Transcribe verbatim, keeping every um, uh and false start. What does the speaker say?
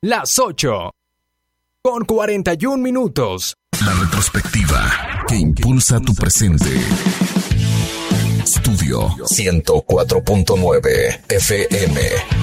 las ocho, con cuarenta y un minutos. La retrospectiva que impulsa tu presente. Estudio ciento cuatro punto nueve F M.